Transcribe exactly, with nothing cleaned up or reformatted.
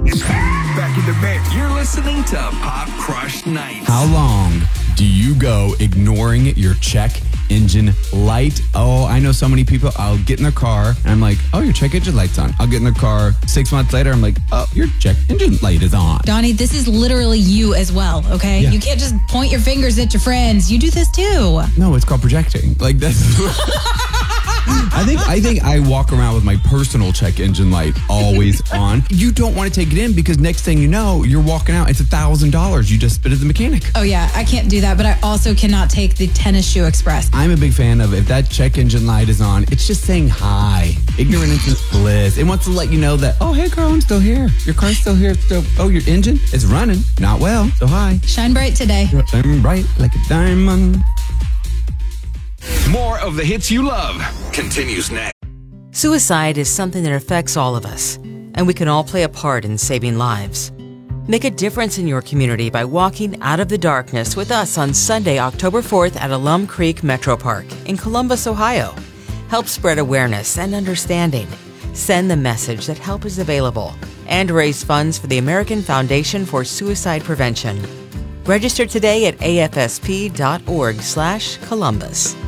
Back in the mix. You're listening to Pop Crush Nights. How long do you go ignoring your check engine light? Oh, I know so many people. I'll get in their car and I'm like, oh, your check engine light's on. I'll get in their car six months later. I'm like, oh, your check engine light is on. Donnie, this is literally you as well, okay? Yeah. You can't just point your fingers at your friends. You do this too. No, it's called projecting. Like that's. I think I think I walk around with my personal check engine light always on. You don't want to take it in because next thing you know, you're walking out. It's a thousand dollars. You just spit at the mechanic. Oh yeah, I can't do that, but I also cannot take the tennis shoe express. I'm a big fan of if that check engine light is on, it's just saying hi. Ignorance is bliss. It wants to let you know that, oh, hey, girl, I'm still here. Your car's still here. So, oh, your engine is running. Not well. So hi. Shine bright today. Shine bright like a diamond. More of the hits you love continues next. Suicide is something that affects all of us, and we can all play a part in saving lives. Make a difference in your community by walking out of the darkness with us on Sunday, October fourth at Alum Creek Metro Park in Columbus, Ohio. Help spread awareness and understanding. Send the message that help is available and raise funds for the American Foundation for Suicide Prevention. Register today at afsp.org slash Columbus.